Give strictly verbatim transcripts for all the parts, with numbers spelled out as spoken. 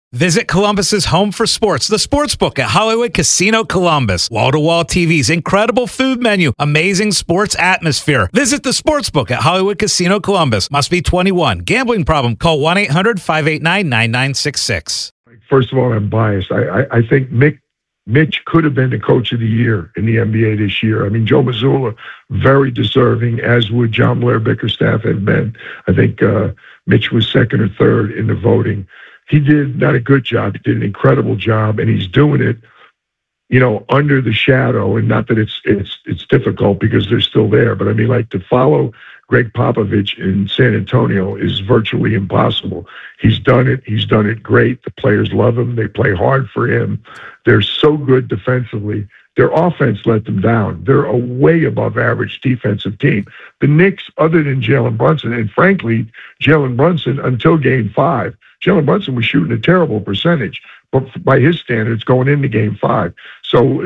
Visit Columbus's home for sports, the Sportsbook at Hollywood Casino Columbus. Wall-to-wall T Vs, incredible food menu, amazing sports atmosphere. Visit the Sportsbook at Hollywood Casino Columbus. Must be twenty-one. Gambling problem? Call one eight hundred five eight nine nine nine six six. First of all, I'm biased. I, I, I think Mick, Mitch could have been the coach of the year in the N B A this year. I mean, Joe Mazzulla, very deserving, as would John Blair Bickerstaff have been. I think uh, Mitch was second or third in the voting. He did not a good job. He did an incredible job, and he's doing it, you know, under the shadow. And not that it's it's it's difficult because they're still there, but I mean, like, to follow Greg Popovich in San Antonio is virtually impossible. He's done it. He's done it great. The players love him. They play hard for him. They're so good defensively. Their offense let them down. They're a way above average defensive team. The Knicks, other than Jalen Brunson, and frankly, Jalen Brunson until game five, Jalen Brunson was shooting a terrible percentage, but by his standards, going into game five. So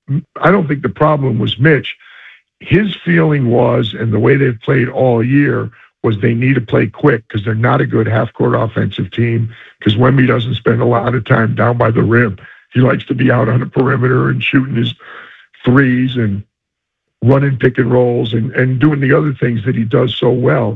I don't think the problem was Mitch. His feeling was, and the way they've played all year, was they need to play quick because they're not a good half-court offensive team, because Wemby doesn't spend a lot of time down by the rim. He likes to be out on the perimeter and shooting his threes and running pick and rolls and, and doing the other things that he does so well.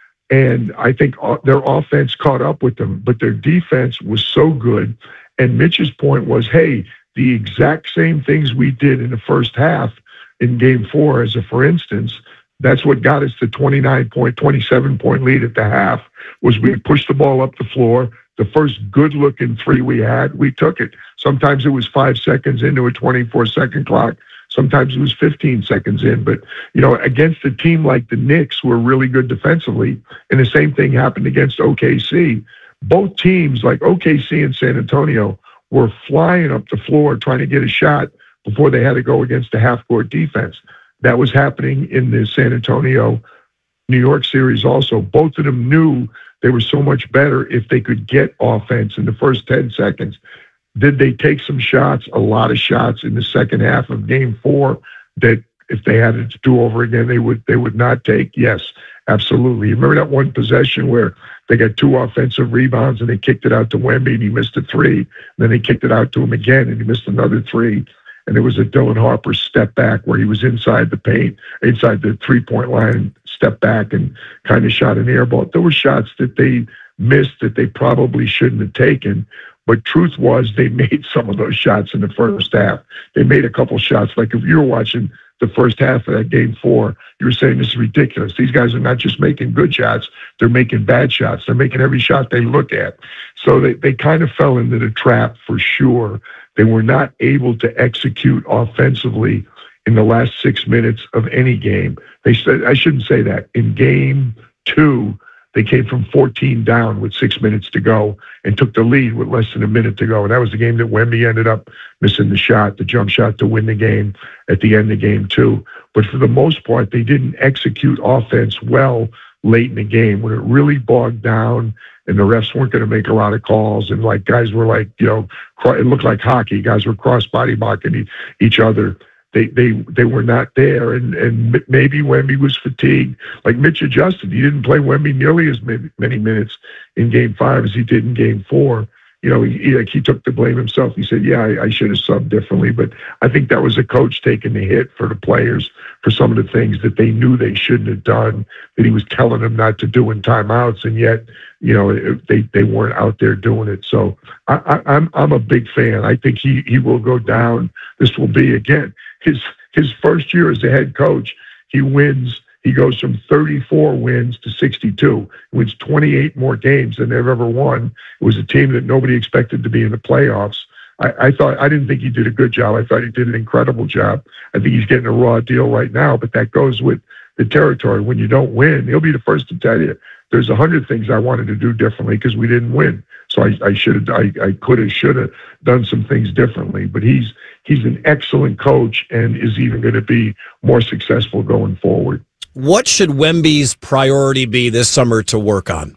And I think their offense caught up with them, but their defense was so good. And Mitch's point was, hey, the exact same things we did in the first half in game four, as a for instance, that's what got us the twenty-nine point, twenty-seven point lead at the half, was we pushed the ball up the floor. The first good-looking three we had, we took it. Sometimes it was five seconds into a twenty-four second clock. Sometimes it was fifteen seconds in. But, you know, against a team like the Knicks, who are really good defensively, and the same thing happened against O K C, both teams, like O K C and San Antonio, were flying up the floor trying to get a shot before they had to go against a half-court defense. That was happening in the San Antonio-New York series also. Both of them knew they were so much better if they could get offense in the first ten seconds. Did they take some shots, a lot of shots in the second half of game four that if they had it to do over again, they would they would not take? Yes, absolutely. You remember that one possession where they got two offensive rebounds and they kicked it out to Wemby and he missed a three. And then they kicked it out to him again and he missed another three. And there was a Dylan Harper step back where he was inside the paint, inside the three-point line, step back and kind of shot an air ball. There were shots that they missed that they probably shouldn't have taken. But truth was, they made some of those shots in the first half. They made a couple shots. Like if you were watching the first half of that game four, you were saying, this is ridiculous. These guys are not just making good shots, they're making bad shots. They're making every shot they look at. So they, they kind of fell into the trap for sure. They were not able to execute offensively in the last six minutes of any game. They said, I shouldn't say that. In game two, they came from fourteen down with six minutes to go and took the lead with less than a minute to go. And that was the game that Wemby ended up missing the shot, the jump shot to win the game at the end of game two. But for the most part, they didn't execute offense well late in the game when it really bogged down and the refs weren't going to make a lot of calls. And like guys were like, you know, it looked like hockey. Guys were cross-body blocking each other. They they they were not there, and, and maybe Wemby was fatigued. Like Mitch adjusted. He didn't play Wemby nearly as many, many minutes in game five as he did in game four. You know, he, he, like he took the blame himself. He said, yeah, I, I should have subbed differently. But I think that was a coach taking the hit for the players for some of the things that they knew they shouldn't have done, that he was telling them not to do in timeouts, and yet, you know, they, they weren't out there doing it. So I, I, I'm I'm a big fan. I think he he will go down. This will be, again, his his first year as a head coach. He wins. He goes from thirty-four wins to sixty-two. He wins twenty-eight more games than they've ever won. It was a team that nobody expected to be in the playoffs. I, I thought I didn't think he did a good job. I thought he did an incredible job. I think he's getting a raw deal right now, but that goes with the territory. When you don't win, he'll be the first to tell you, there's a hundred things I wanted to do differently because we didn't win. So I, I should have, I, I could have, should have done some things differently. But he's he's an excellent coach and is even going to be more successful going forward. What should Wemby's priority be this summer to work on?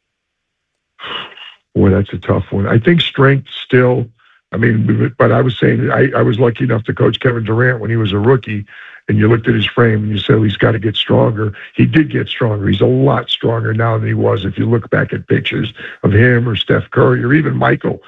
Boy, that's a tough one. I think strength still. I mean, but I was saying I, I was lucky enough to coach Kevin Durant when he was a rookie, and you looked at his frame and you said, well, he's got to get stronger. He did get stronger. He's a lot stronger now than he was. If you look back at pictures of him or Steph Curry or even Michael